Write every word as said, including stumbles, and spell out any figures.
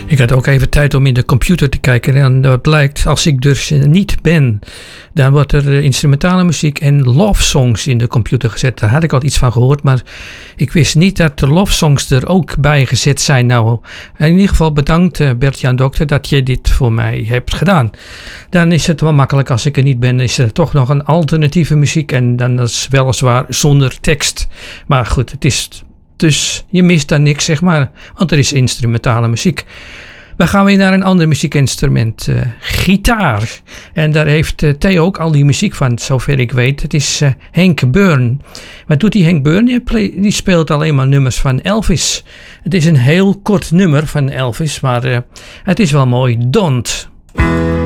Ik had ook even tijd om in de computer te kijken en dat blijkt, als ik dus niet ben, dan wordt er instrumentale muziek en love songs in de computer gezet. Daar had ik al iets van gehoord, maar ik wist niet dat de love songs er ook bij gezet zijn. Nou, in ieder geval bedankt Bert-Jan Dokter dat je dit voor mij hebt gedaan. Dan is het wel makkelijk, als ik er niet ben, is er toch nog een alternatieve muziek en dan is weliswaar zonder tekst. Maar goed, het is... Dus je mist daar niks, zeg maar, want er is instrumentale muziek. We gaan weer naar een ander muziekinstrument, uh, gitaar. En daar heeft uh, Theo ook al die muziek van, zover ik weet. Het is uh, Henk Byrne. Wat doet die Henk Byrne? Die, play, die speelt alleen maar nummers van Elvis. Het is een heel kort nummer van Elvis, maar uh, het is wel mooi. Don't.